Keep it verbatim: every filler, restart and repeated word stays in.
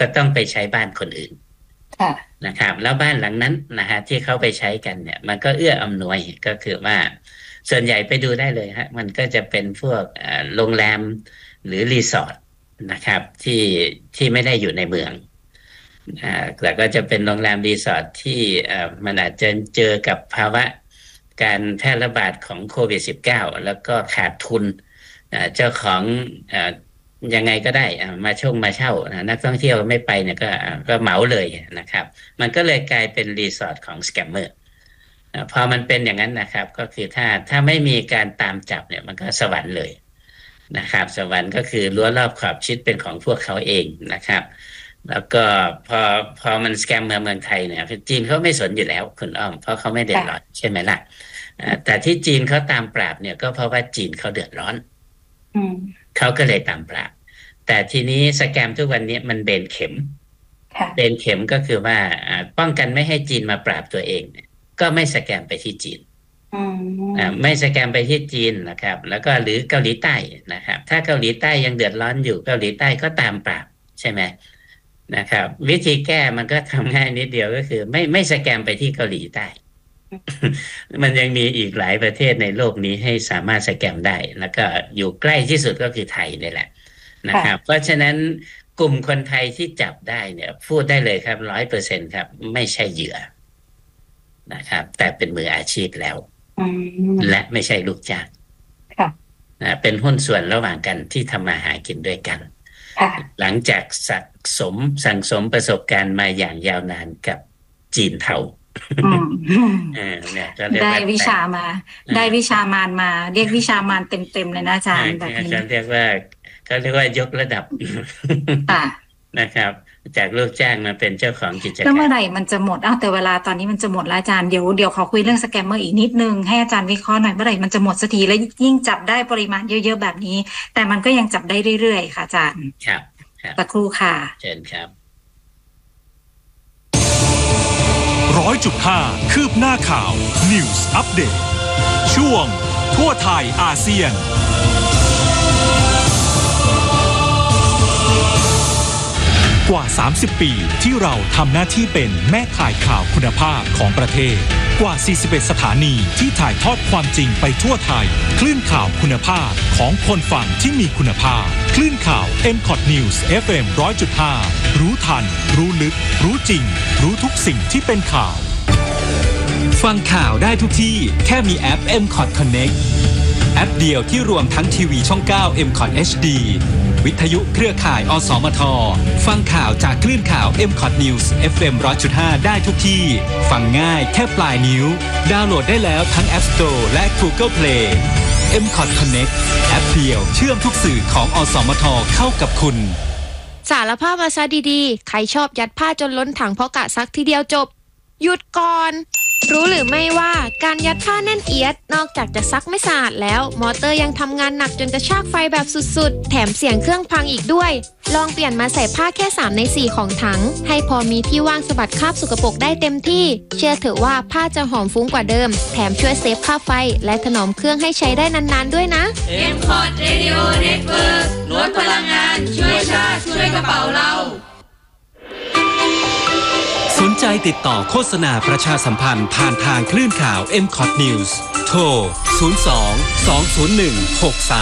ก็ต้องไปใช้บ้านคนอื่นนะครับแล้วบ้านหลังนั้นนะฮะที่เขาไปใช้กันเนี่ยมันก็เอื้ออำนวยก็คือว่าส่วนใหญ่ไปดูได้เลยฮะมันก็จะเป็นพวกโรงแรมหรือรีสอร์ทนะครับที่ที่ไม่ได้อยู่ในเมืองอ่าแต่ก็จะเป็นโรงแรมรีสอร์ทที่อ่ามันอาจจะเจอกับภาวะการแพร่ระบาดของโควิด สิบเก้า แล้วก็ขาดทุนอ่าเจ้าของอ่ายังไงก็ได้มาช่วงมาเช่านักท่องเที่ยวไม่ไปเนี่ยก็ก็เหมาเลยนะครับมันก็เลยกลายเป็นรีสอร์ทของสแกมเมอร์พอมันเป็นอย่างนั้นนะครับก็คือถ้าถ้าไม่มีการตามจับเนี่ยมันก็สวรรค์เลยนะครับสวรรค์ก็คือรั้วรอบขอบชิดเป็นของพวกเขาเองนะครับแล้วก็พอพอมันสแกมเมืองเมืองไทยเนี่ยจีนเขาไม่สนอยู่แล้วคุณอ้อมเพราะเขาไม่เดือดร้อนใช่ไหมล่ะแต่ที่จีนเขาตามปราบเนี่ยก็เพราะว่าจีนเขาเดือดร้อนเขาก็เลยตามปราบแต่ทีนี้สแกมทุกวันนี้มันเบนเข็มเบนเข็มก็คือว่าป้องกันไม่ให้จีนมาปราบตัวเองก็ไม่สแกมไปที่จีนไม่สแกมไปที่จีนนะครับแล้วก็หรือเกาหลีใต้นะครับถ้าเกาหลีใต้ยังเดือดร้อนอยู่เกาหลีใต้ก็ตามปราบใช่ไหมนะครับวิธีแก้มันก็ทำง่ายนิดเดียวก็คือไม่ไม่สแกมไปที่เกาหลีใต้ มันยังมีอีกหลายประเทศในโลกนี้ให้สามารถสแกมได้แล้วก็อยู่ใกล้ที่สุดก็คือไทยนี่แหละนะครับเพราะฉะนั้นกลุ่มคนไทยที่จับได้เนี่ยพูดได้เลยครับร้อยเปอร์เซ็นต์ครับไม่ใช่เหยื่อนะครับแต่เป็นมืออาชีพแล้วและไม่ใช่ลูกจ้างนะเป็นหุ้นส่วนระหว่างกันที่ทำมาหากินด้วยกันหลังจากสะสมสั่งสมประสบการณ์มาอย่างยาวนานกับจีนเทาได้วิชามาได้วิชามารมาเรียกวิชามารเต็มๆเลยนะอาจารย์แบบนี้เขาเรียกว่าเขาเรียกว่ายกระดับนะครับจากลูกจ้างมาเป็นเจ้าของกิจการแล้วเมื่อไหร่มันจะหมดอ้าวแต่เวลาตอนนี้มันจะหมดแล้วอาจารย์เดี๋ยวเดี๋ยวขอคุยเรื่องสแกมเมอร์อีกนิดนึงให้อาจารย์วิเคราะห์หน่อยเมื่อไหร่มันจะหมดสักทีและยิ่งจับได้ปริมาณเยอะๆแบบนี้แต่มันก็ยังจับได้เรื่อยๆค่ะอาจารย์ครับสักครู่ค่ะเชิญครับร้อยจุดห้าคืบหน้าข่าว News Update ช่วงทั่วไทยอาเซียนกว่าสามสิบปีที่เราทำหน้าที่เป็นแม่ข่ายข่าวคุณภาพของประเทศกว่าสี่สิบเอ็ดสถานีที่ถ่ายทอดความจริงไปทั่วไทยคลื่นข่าวคุณภาพของคนฟังที่มีคุณภาพคลื่นข่าว เอ็ม คอท News เอฟ เอ็ม หนึ่งร้อยจุดห้า รู้ทันรู้ลึกรู้จริงรู้ทุกสิ่งที่เป็นข่าวฟังข่าวได้ทุกที่แค่มีแอป เอ็ม คอท Connect แอปเดียวที่รวมทั้งทีวีช่องเก้า เอ็ม คอท เอช ดี วิทยุเครือข่ายอสมทฟังข่าวจากคลื่นข่าว เอ็ม คอท News เอฟ เอ็ม หนึ่งร้อยจุดห้า ได้ทุกที่ฟังง่ายแค่ปลายนิ้วดาวน์โหลดได้แล้วทั้ง App Store และ Google Play เอ็ม คอท Connect แอปเดียวเชื่อมทุกสื่อของอสมทเข้ากับคุณสารภาพมาซะดีๆใครชอบยัดผ้าจนล้นถังเพราะกะซักทีเดียวจบหยุดก่อนรู้หรือไม่ว่าการยัดผ้าแน่นเอียดนอกจากจะซักไม่สะอาดแล้วมอเตอร์ยังทำงานหนักจนกระชากไฟแบบสุดๆแถมเสียงเครื่องพังอีกด้วยลองเปลี่ยนมาใส่ผ้าแค่สามในสี่ของถังให้พอมีที่ว่างสะบัดคราบสกปรกได้เต็มที่เชื่อเถอะว่าผ้าจะหอมฟุ้งกว่าเดิมแถมช่วยเซฟค่าไฟและถนอมเครื่องให้ใช้ได้นานๆด้วยนะเอ็ม คอท Radio Network ลดพลังงานช่วยชาติช่วยกระเป๋าเราสนใจติดต่อโฆษณาประชาสัมพันธ์ผ่านทางคลื่นข่าว เอ็ม คอท News โทร ศูนย์ สอง สอง ศูนย์ หนึ่ง หก สาม